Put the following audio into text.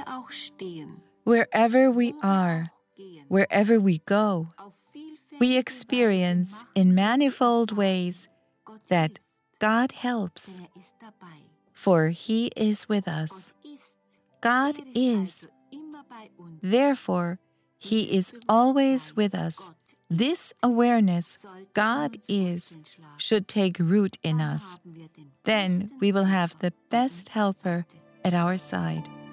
auch stehen, Wherever we wo wir are, auch gehen, wherever we go, auf vielfältige we Weise experience machen in wir manifold die ways Erfahrung, Gott that hilft, God helps, denn ist dabei. for He is with us. Gott ist, God is. also immer bei uns. Therefore, He is always with us. This awareness, God is, should take root in us. Then we will have the best helper at our side.